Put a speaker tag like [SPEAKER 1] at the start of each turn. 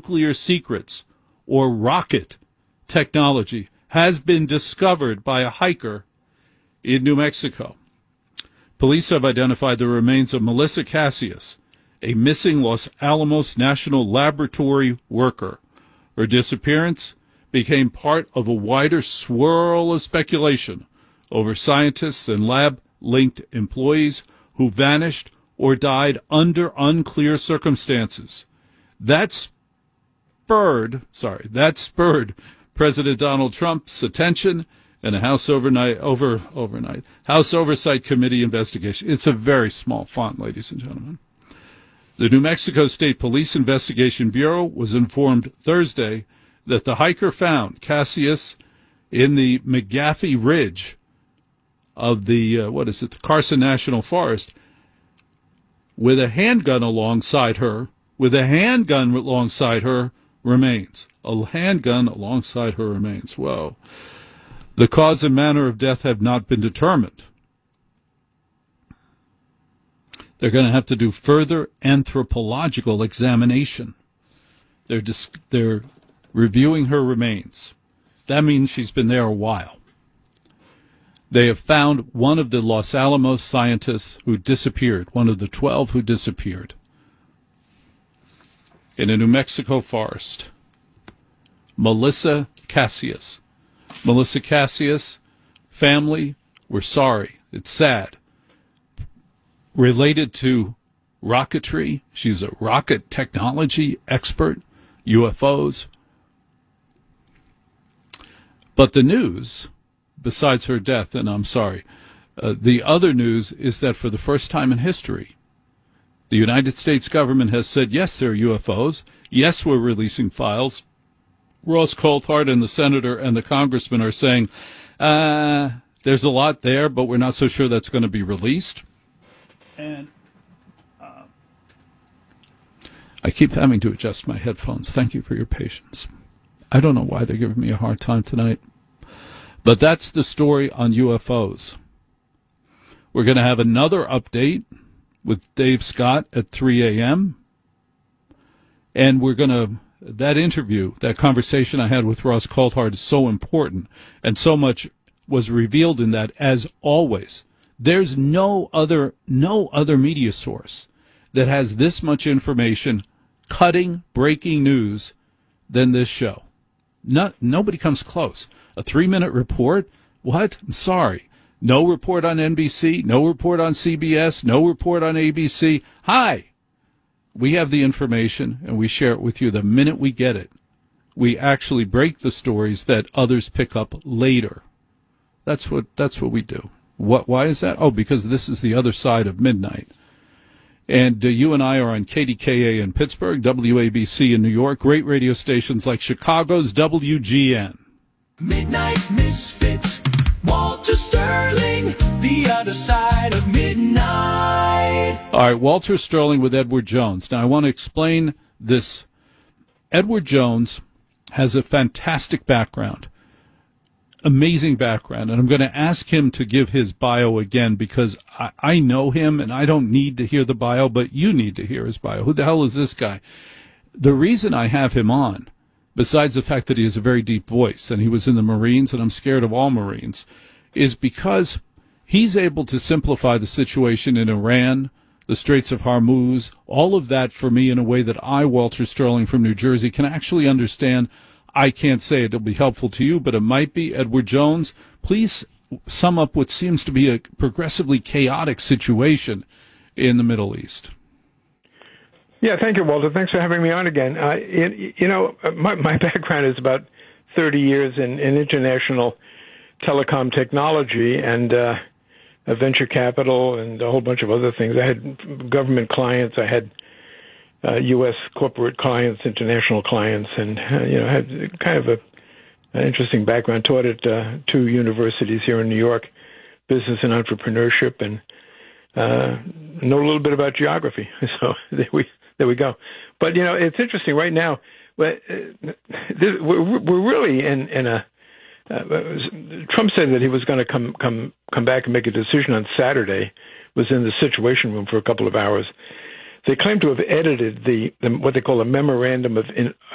[SPEAKER 1] nuclear secrets or rocket technology has been discovered by a hiker in New Mexico. Police have identified the remains of Melissa Cassius, a missing Los Alamos National Laboratory worker. Her disappearance became part of a wider swirl of speculation over scientists and lab-linked employees who vanished or died under unclear circumstances. That spurred President Donald Trump's attention and a House House Oversight Committee investigation. It's a very small font, ladies and gentlemen. The New Mexico State Police Investigation Bureau was informed Thursday that the hiker found Cassius in the McGaffey Ridge of the Carson National Forest with a handgun alongside her. Remains. A handgun alongside her remains. Whoa. The cause and manner of death have not been determined. They're going to have to do further anthropological examination. They're reviewing her remains. That means she's been there a while. They have found one of the Los Alamos scientists who disappeared, one of the 12 who disappeared in a New Mexico forest. Melissa Cassius. Melissa Cassius, family, we're sorry. It's sad. Related to rocketry. She's a rocket technology expert, UFOs. But the news, besides her death, and I'm sorry, the other news is that for the first time in history, the United States government has said, yes, there are UFOs. Yes, we're releasing files. Ross Coulthart and the senator and the congressman are saying, there's a lot there, but we're not so sure that's going to be released. And I keep having to adjust my headphones. Thank you for your patience. I don't know why they're giving me a hard time tonight. But that's the story on UFOs. We're going to have another update with Dave Scott at 3 a.m. And we're going to, that interview, that conversation I had with Ross Coulthart is so important, and so much was revealed in that, as always. There's no other media source that has this much information, cutting, breaking news, than this show. Nobody comes close. A 3-minute report? What? I'm sorry. No report on NBC, no report on CBS, no report on ABC. Hi! We have the information, and we share it with you the minute we get it. We actually break the stories that others pick up later. That's what we do. Why is that? Oh, because this is the other side of midnight. And you and I are on KDKA in Pittsburgh, WABC in New York, great radio stations like Chicago's WGN.
[SPEAKER 2] Midnight Misfits, Walter Sterling, the other side of midnight.
[SPEAKER 1] All right, Walter Sterling with Edward Jones. Now, I want to explain this. Edward Jones has a fantastic background. Amazing background, and I'm going to ask him to give his bio again because I know him and I don't need to hear the bio, but you need to hear his bio. Who the hell is this guy? The reason I have him on, besides the fact that he has a very deep voice and he was in the Marines, and I'm scared of all Marines, is because he's able to simplify the situation in Iran, the Straits of Hormuz, all of that for me in a way that I, Walter Sterling from New Jersey, can actually understand. I can't say it'll be helpful to you, but it might be. Edward Jones, please sum up what seems to be a progressively chaotic situation in the Middle East.
[SPEAKER 3] Yeah, thank you, Walter. Thanks for having me on again. My background is about 30 years in international telecom technology and venture capital and a whole bunch of other things. I had government clients. I had U.S. corporate clients, international clients, and had kind of an interesting background. Taught at 2 universities here in New York, business and entrepreneurship, and know a little bit about geography. So there we go. But it's interesting right now. We're really in a. Trump said that he was going to come back and make a decision on Saturday. Was in the Situation Room for a couple of hours. They claim to have edited the what they call a memorandum of